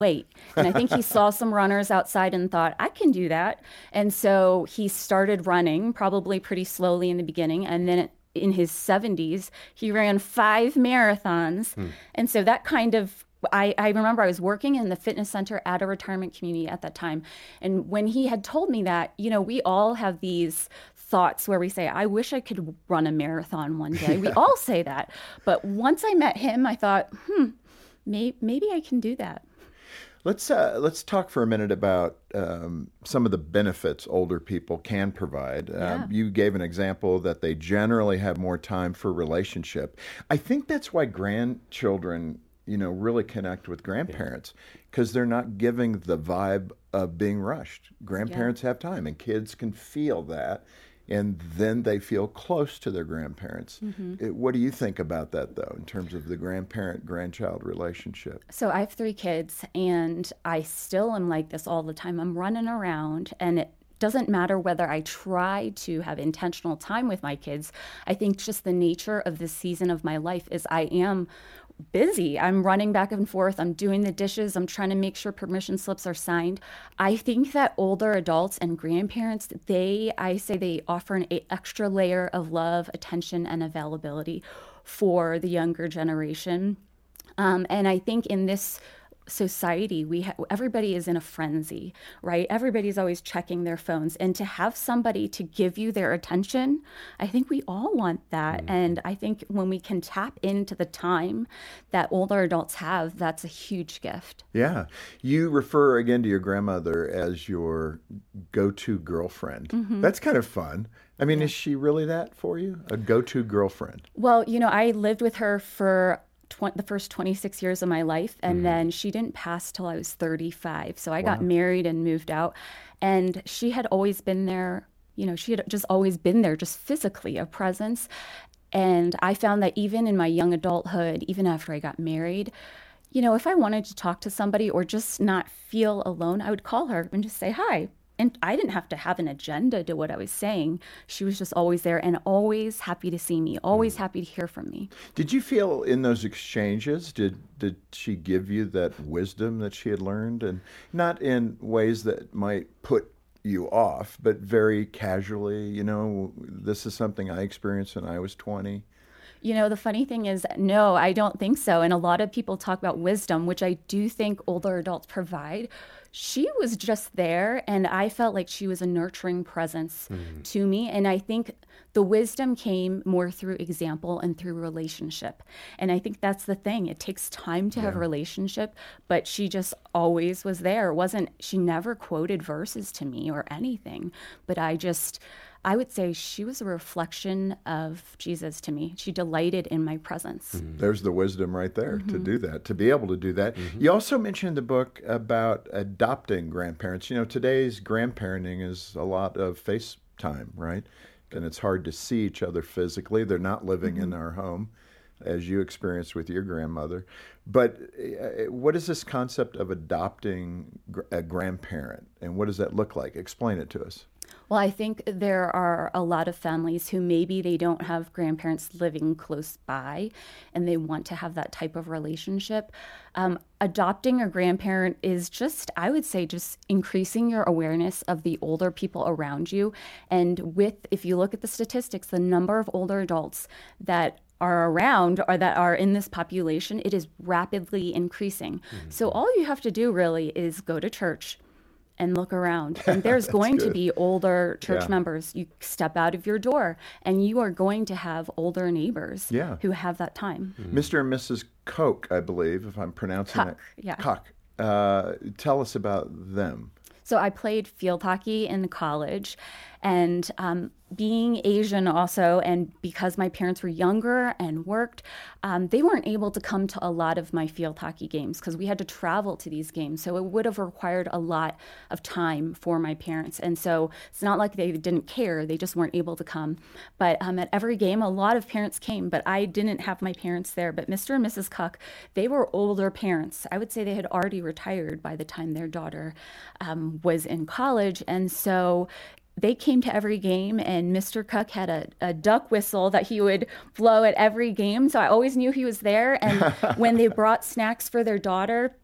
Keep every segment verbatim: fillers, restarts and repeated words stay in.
weight. And I think he saw some runners outside and thought, I can do that. And so he started running, probably pretty slowly in the beginning. And then it, in his seventies, he ran five marathons. Hmm. And so that kind of, I, I remember I was working in the fitness center at a retirement community at that time. And when he had told me that, you know, we all have these thoughts where we say, I wish I could run a marathon one day. Yeah. We all say that. But once I met him, I thought, hmm, may, maybe I can do that. Let's uh, let's talk for a minute about um, some of the benefits older people can provide. Yeah. Um, you gave an example that they generally have more time for relationship. I think that's why grandchildren, you know, really connect with grandparents, because yeah. they're not giving the vibe of being rushed. Grandparents yeah. have time, and kids can feel that. And then they feel close to their grandparents. Mm-hmm. It, what do you think about that, though, in terms of the grandparent-grandchild relationship? So I have three kids, and I still am like this all the time. I'm running around, and it doesn't matter whether I try to have intentional time with my kids. I think just the nature of this season of my life is I am busy. I'm running back and forth. I'm doing the dishes. I'm trying to make sure permission slips are signed. I think that older adults and grandparents, they, I say they offer an extra layer of love, attention, and availability for the younger generation. Um, and I think in this society, we ha- everybody is in a frenzy, right? Everybody's always checking their phones, and to have somebody to give you their attention, I think we all want that. Mm-hmm. And I think when we can tap into the time that older adults have, that's a huge gift. Yeah. You refer again to your grandmother as your go-to girlfriend. Mm-hmm. That's kind of fun. I mean, yeah. Is she really that for you? A go-to girlfriend? Well, you know, I lived with her for the first twenty-six years of my life. And mm-hmm. then she didn't pass till I was thirty-five. So I wow. got married and moved out. And she had always been there. You know, she had just always been there, just physically a presence. And I found that even in my young adulthood, even after I got married, you know, if I wanted to talk to somebody or just not feel alone, I would call her and just say, hi. And I didn't have to have an agenda to what I was saying. She was just always there and always happy to see me, always happy to hear from me. Did you feel in those exchanges, did did she give you that wisdom that she had learned? And not in ways that might put you off, but very casually, you know, this is something I experienced when I was twenty. You know, the funny thing is, no, I don't think so. And a lot of people talk about wisdom, which I do think older adults provide. She was just there, and I felt like she was a nurturing presence mm-hmm. to me. And I think the wisdom came more through example and through relationship. And I think that's the thing. It takes time to yeah. have a relationship, but she just always was there. It wasn't, she never quoted verses to me or anything, but I just... I would say she was a reflection of Jesus to me. She delighted in my presence. Mm-hmm. There's the wisdom right there mm-hmm. to do that, to be able to do that. Mm-hmm. You also mentioned in the book about adopting grandparents. You know, today's grandparenting is a lot of FaceTime, right? And it's hard to see each other physically. They're not living mm-hmm. in our home, as you experienced with your grandmother. But uh, what is this concept of adopting a grandparent, and what does that look like? Explain it to us. Well, I think there are a lot of families who maybe they don't have grandparents living close by and they want to have that type of relationship. Um, adopting a grandparent is just, I would say, just increasing your awareness of the older people around you. And with, if you look at the statistics, the number of older adults that are around or that are in this population, it is rapidly increasing. Mm-hmm. So all you have to do really is go to church and look around. And there's going good. to be older church yeah. members. You step out of your door and you are going to have older neighbors yeah. who have that time. Mm-hmm. Mister and Missus Koch, I believe, if I'm pronouncing Koch, it. Yeah. Koch. Uh, tell us about them. So I played field hockey in college, and um, being Asian also, and because my parents were younger and worked, um, they weren't able to come to a lot of my field hockey games because we had to travel to these games. So it would have required a lot of time for my parents. And so it's not like they didn't care, they just weren't able to come. But um, at every game, a lot of parents came, but I didn't have my parents there. But Mister and Missus Koch, they were older parents. I would say they had already retired by the time their daughter um, was in college. And so they came to every game, and Mister Koch had a, a duck whistle that he would blow at every game. So I always knew he was there. And when they brought snacks for their daughter,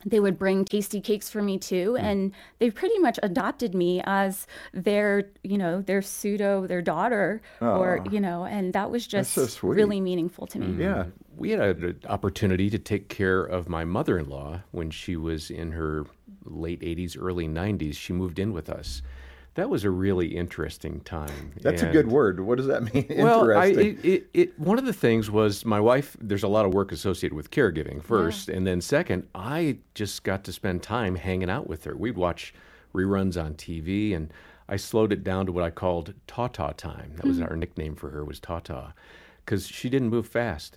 they would bring tasty cakes for me too, and they pretty much adopted me as their, you know, their pseudo, their daughter, oh, or, you know, and that was just so sweet. Really meaningful to me. Mm-hmm. Yeah. We had an opportunity to take care of my mother-in-law when she was in her late eighties, early nineties. She moved in with us. That was a really interesting time. That's and, a good word. What does that mean? Well, I, Interesting. it, it, it, one of the things was my wife, there's a lot of work associated with caregiving first. Yeah. And then second, I just got to spend time hanging out with her. We'd watch reruns on T V, and I slowed it down to what I called Tata time. That was mm-hmm. our nickname for her, was Tata, because she didn't move fast.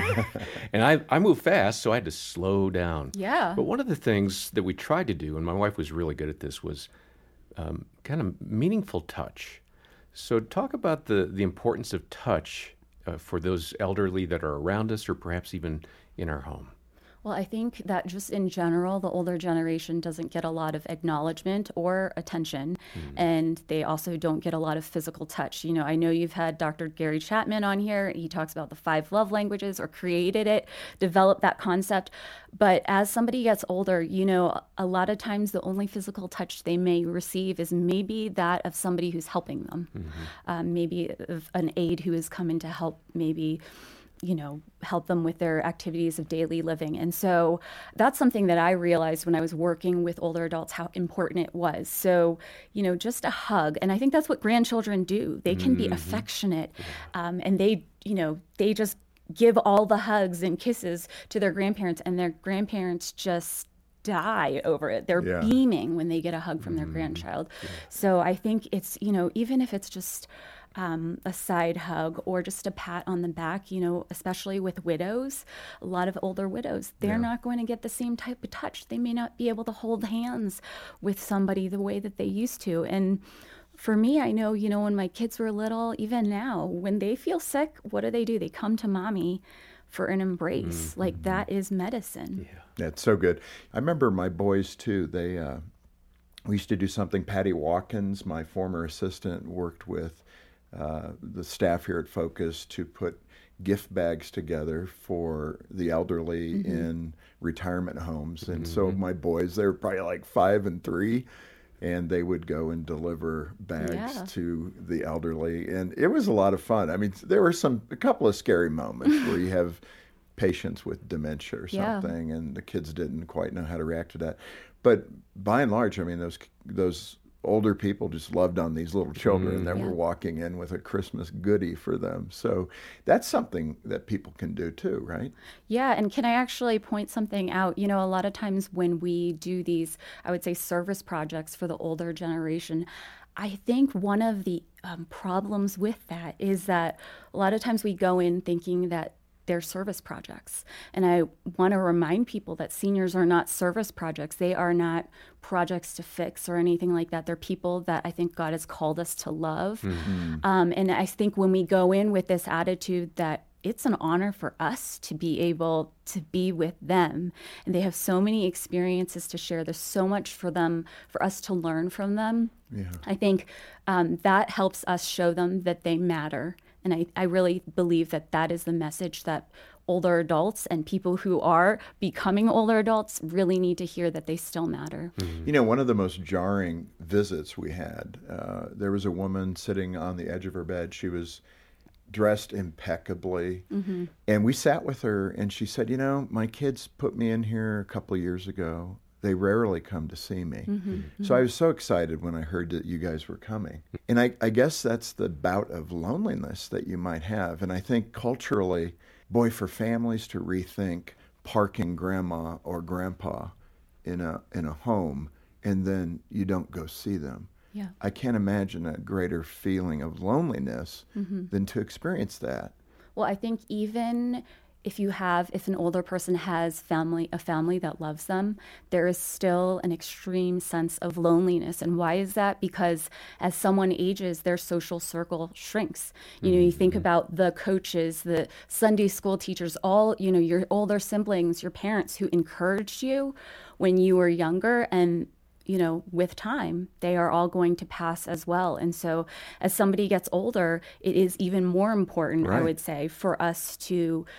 And I, I moved fast, so I had to slow down. Yeah. But one of the things that we tried to do, and my wife was really good at this, was Um, kind of meaningful touch. So talk about the, the importance of touch uh, for those elderly that are around us or perhaps even in our home. Well, I think that just in general, the older generation doesn't get a lot of acknowledgement or attention, mm. and they also don't get a lot of physical touch. You know, I know you've had Doctor Gary Chapman on here. He talks about the five love languages, or created it, developed that concept. But as somebody gets older, you know, a lot of times the only physical touch they may receive is maybe that of somebody who's helping them, mm-hmm. um, maybe of an aide who is coming to help, maybe you know, help them with their activities of daily living. And so that's something that I realized when I was working with older adults, how important it was. So, you know, just a hug. And I think that's what grandchildren do. They can mm-hmm. be affectionate, um, and they, you know, they just give all the hugs and kisses to their grandparents, and their grandparents just die over it. They're yeah. beaming when they get a hug from their mm-hmm. grandchild. Yeah. So I think it's, you know, even if it's just Um, a side hug or just a pat on the back, you know, especially with widows, a lot of older widows, they're yeah. not going to get the same type of touch. They may not be able to hold hands with somebody the way that they used to. And for me, I know, you know, when my kids were little, even now, when they feel sick, what do they do? They come to mommy for an embrace. Mm-hmm. Like, that is medicine. Yeah, that's so good. I remember my boys too. They, uh, we used to do something. Patty Watkins, my former assistant, worked with Uh, the staff here at Focus to put gift bags together for the elderly mm-hmm. in retirement homes. And mm-hmm. so my boys, they were probably like five and three, and they would go and deliver bags yeah. to the elderly. And it was a lot of fun. I mean, there were some, a couple of scary moments where you have patients with dementia or something, yeah. and the kids didn't quite know how to react to that. But by and large, I mean, those those older people just loved on these little children mm, that yeah. were walking in with a Christmas goodie for them. So that's something that people can do too, right? Yeah, and can I actually point something out? You know, a lot of times when we do these, I would say, service projects for the older generation, I think one of the um, problems with that is that a lot of times we go in thinking that they're service projects. And I want to remind people that seniors are not service projects. They are not projects to fix or anything like that. They're people that I think God has called us to love. Mm-hmm. Um, and I think when we go in with this attitude that it's an honor for us to be able to be with them, and they have so many experiences to share. There's so much for them, for us to learn from them. Yeah. I think um, that helps us show them that they matter. And I, I really believe that that is the message that older adults and people who are becoming older adults really need to hear, that they still matter. Mm-hmm. You know, one of the most jarring visits we had, uh, there was a woman sitting on the edge of her bed. She was dressed impeccably. Mm-hmm. And we sat with her, and she said, you know, my kids put me in here a couple of years ago. They rarely come to see me. Mm-hmm. So I was so excited when I heard that you guys were coming. And I, I guess that's the bout of loneliness that you might have. And I think culturally, boy, for families to rethink parking grandma or grandpa in a in a home, and then you don't go see them. Yeah. I can't imagine a greater feeling of loneliness mm-hmm. than to experience that. Well, I think even if you have, if an older person has family, a family that loves them, there is still an extreme sense of loneliness. And why is that? Because as someone ages, their social circle shrinks. You know, you think about the coaches, the Sunday school teachers, all, you know, your older siblings, your parents who encouraged you when you were younger, and you know, with time, they are all going to pass as well. And so as somebody gets older, it is even more important, right. I would say, for us to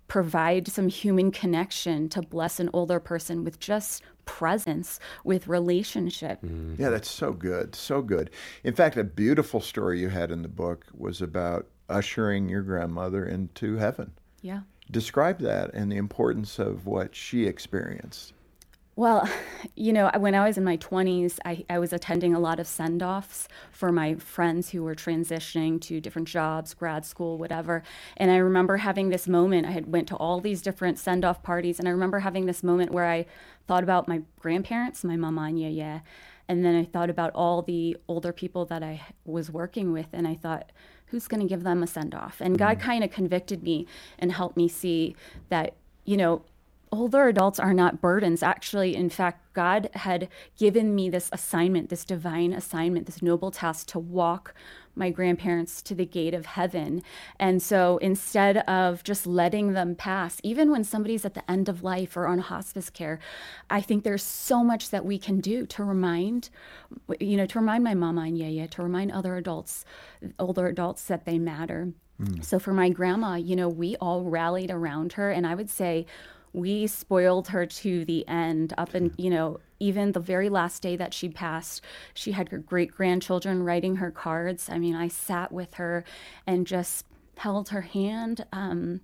provide some human connection to bless an older person with just presence, with relationship. Mm. Yeah, that's so good. So good. In fact, a beautiful story you had in the book was about ushering your grandmother into heaven. Yeah. Describe that and the importance of what she experienced. Well, you know, when I was in my twenties, I, I was attending a lot of send-offs for my friends who were transitioning to different jobs, grad school, whatever. And I remember having this moment. I had went to all these different send-off parties, and I remember having this moment where I thought about my grandparents, my mama and yaya, and then I thought about all the older people that I was working with, and I thought, who's going to give them a send-off? And God kind of convicted me and helped me see that, you know, older adults are not burdens. Actually, in fact, God had given me this assignment, this divine assignment, this noble task to walk my grandparents to the gate of heaven. And so instead of just letting them pass, even when somebody's at the end of life or on hospice care, I think there's so much that we can do to remind, you know, to remind my mama and yaya, to remind other adults, older adults, that they matter. Mm. So for my grandma, you know, we all rallied around her, and I would say, we spoiled her to the end, up and, you know, even the very last day that she passed, she had her great-grandchildren writing her cards. I mean, I sat with her and just held her hand. Um,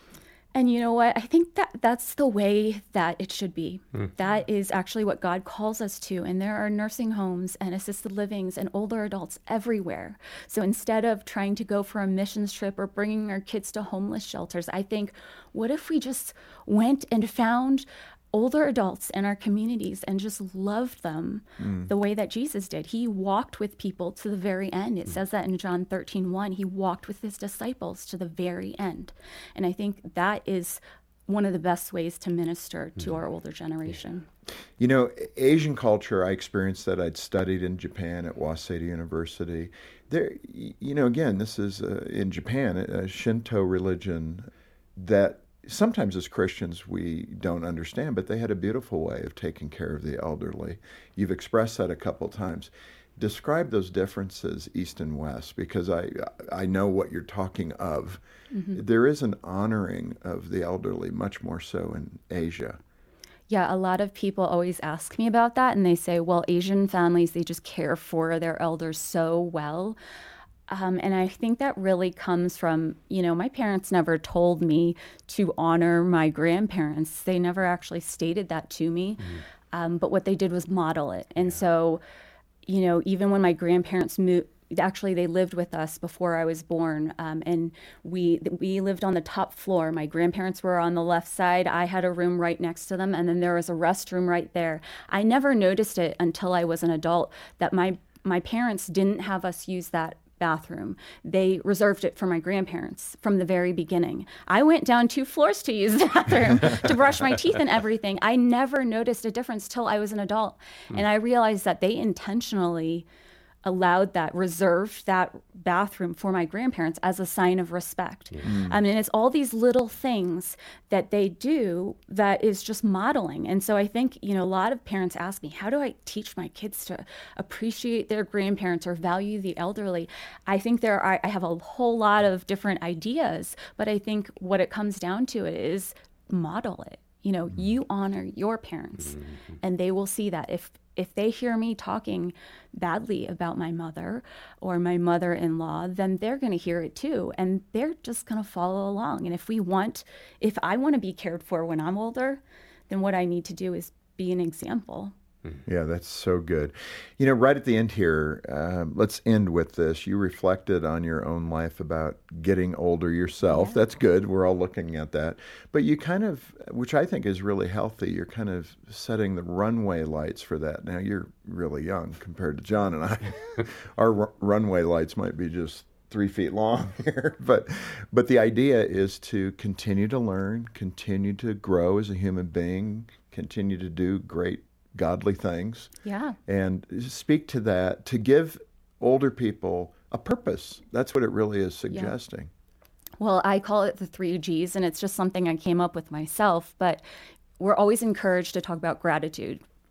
and you know what? I think that that's the way that it should be. Mm. That is actually what God calls us to. And there are nursing homes and assisted livings and older adults everywhere. So instead of trying to go for a missions trip or bringing our kids to homeless shelters, I think, what if we just went and found older adults in our communities and just loved them mm. the way that Jesus did? He walked with people to the very end. It mm. says that in John thirteen one. He walked with his disciples to the very end. And I think that is one of the best ways to minister to mm. our older generation. You know, Asian culture, I experienced that. I'd studied in Japan at Waseda University. There, you know, again, this is uh, in Japan, a Shinto religion that sometimes as Christians we don't understand, but they had a beautiful way of taking care of the elderly. You've expressed that a couple times. Describe those differences, East and West, because I I know what you're talking of. Mm-hmm. There is an honoring of the elderly much more so in Asia. Yeah, a lot of people always ask me about that, and they say, well, Asian families, they just care for their elders so well. Um, and I think that really comes from, you know, my parents never told me to honor my grandparents. They never actually stated that to me. Mm-hmm. Um, but what they did was model it. And yeah. so, you know, even when my grandparents moved, actually they lived with us before I was born. Um, and we we lived on the top floor. My grandparents were on the left side. I had a room right next to them. And then there was a restroom right there. I never noticed it until I was an adult that my my parents didn't have us use that bathroom. They reserved it for my grandparents from the very beginning. I went down two floors to use the bathroom to brush my teeth and everything. I never noticed a difference till I was an adult. Mm. And I realized that they intentionally allowed that, reserved that bathroom for my grandparents as a sign of respect. Mm. I mean, it's all these little things that they do that is just modeling. And so I think, you know, a lot of parents ask me, how do I teach my kids to appreciate their grandparents or value the elderly? I think there are, I have a whole lot of different ideas, but I think what it comes down to is model it. You know, mm-hmm. you honor your parents, mm-hmm. and they will see that. If if they hear me talking badly about my mother or my mother-in-law, then they're going to hear it too, and they're just going to follow along. And if we want, if I want to be cared for when I'm older, then what I need to do is be an example. Yeah, that's so good. You know, right at the end here, um, let's end with this. You reflected on your own life about getting older yourself. Yeah. That's good. We're all looking at that. But you kind of, which I think is really healthy, you're kind of setting the runway lights for that. Now, you're really young compared to John and I. Our r- runway lights might be just three feet long here. But, but the idea is to continue to learn, continue to grow as a human being, continue to do great godly things. Yeah. And speak to that, to give older people a purpose. That's what it really is suggesting. Yeah. Well, I call it the three G's, and it's just something I came up with myself, but we're always encouraged to talk about gratitude.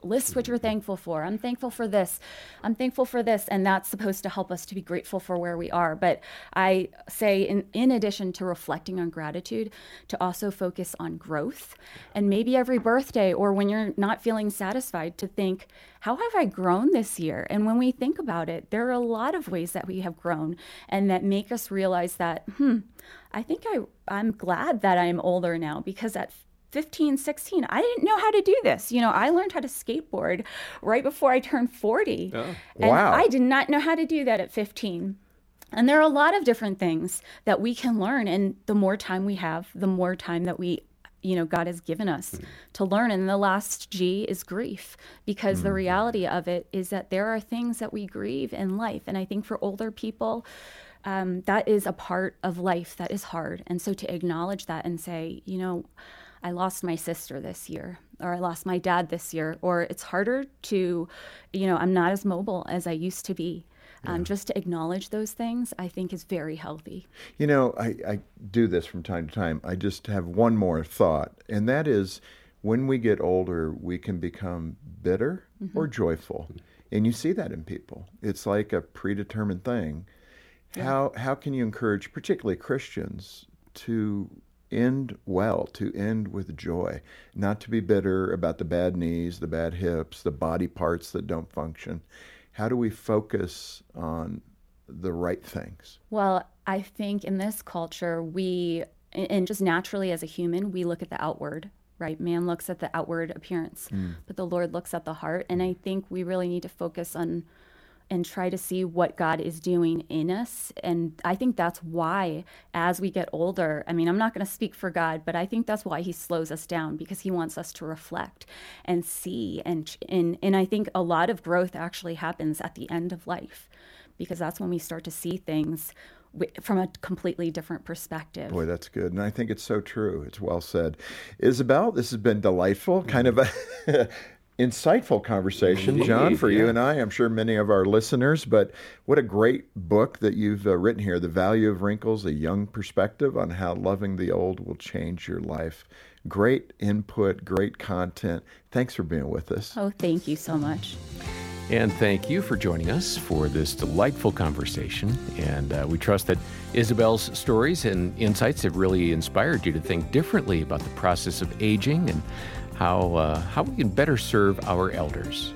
list what you're thankful for. I'm thankful for this. I'm thankful for this. And that's supposed to help us to be grateful for where we are. But I say, in, in addition to reflecting on gratitude, to also focus on growth. And maybe every birthday or when you're not feeling satisfied, to think, how have I grown this year? And when we think about it, there are a lot of ways that we have grown and that make us realize that, hmm, I think I, I'm glad that I'm older now, because at fifteen, sixteen, I didn't know how to do this. You know, I learned how to skateboard right before I turned forty. Oh, and wow. I did not know how to do that at fifteen. And there are a lot of different things that we can learn. And the more time we have, the more time that we, you know, God has given us mm. to learn. And the last G is grief, because mm. the reality of it is that there are things that we grieve in life. And I think for older people, um, that is a part of life that is hard. And so to acknowledge that and say, you know, I lost my sister this year, or I lost my dad this year, or it's harder to, you know, I'm not as mobile as I used to be. Yeah. Um, just to acknowledge those things, I think is very healthy. You know, I, I do this from time to time. I just have one more thought, and that is, when we get older, we can become bitter mm-hmm. or joyful. And you see that in people. It's like a predetermined thing. Yeah. How how can you encourage, particularly Christians, to end well, to end with joy, not to be bitter about the bad knees, the bad hips, the body parts that don't function? How do we focus on the right things? Well, I think in this culture, we, and just naturally as a human, we look at the outward, right? Man looks at the outward appearance, mm. but the Lord looks at the heart. And I think we really need to focus on and try to see what God is doing in us. And I think that's why, as we get older, I mean, I'm not going to speak for God, but I think that's why he slows us down, because he wants us to reflect and see. And, and, and I think a lot of growth actually happens at the end of life, because that's when we start to see things from a completely different perspective. Boy, that's good. And I think it's so true. It's well said. Isabel, this has been delightful, kind of a insightful conversation, Indeed, John, for yeah. you and I. I'm sure many of our listeners, but what a great book that you've uh, written here, The Value of Wrinkles, a young perspective on how loving the old will change your life. Great input, great content. Thanks for being with us. Oh, thank you so much. And thank you for joining us for this delightful conversation. And uh, we trust that Isabel's stories and insights have really inspired you to think differently about the process of aging and how uh, how we can better serve our elders.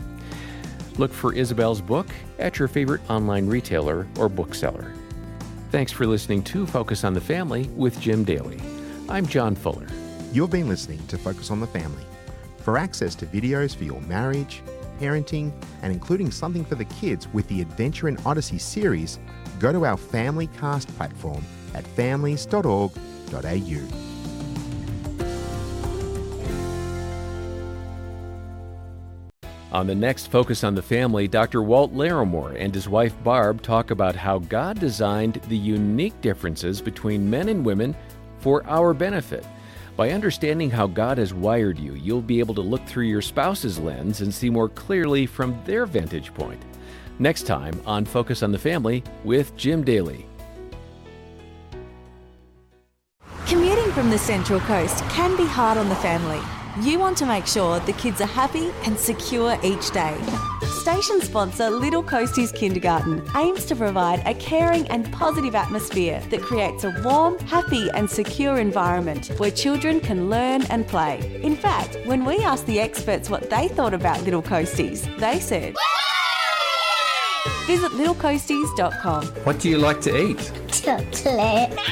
Look for Isabel's book at your favorite online retailer or bookseller. Thanks for listening to Focus on the Family with Jim Daly. I'm John Fuller. You've been listening to Focus on the Family. For access to videos for your marriage, parenting, and including something for the kids with the Adventure in Odyssey series, go to our Family Cast platform at families dot org dot a u. On the next Focus on the Family, Doctor Walt Larimore and his wife Barb talk about how God designed the unique differences between men and women for our benefit. By understanding how God has wired you, you'll be able to look through your spouse's lens and see more clearly from their vantage point. Next time on Focus on the Family with Jim Daly. Commuting from the Central Coast can be hard on the family. You want to make sure the kids are happy and secure each day. Station sponsor Little Coasties Kindergarten aims to provide a caring and positive atmosphere that creates a warm, happy and secure environment where children can learn and play. In fact, when we asked the experts what they thought about Little Coasties, they said, visit little coasties dot com. What do you like to eat? Chocolate.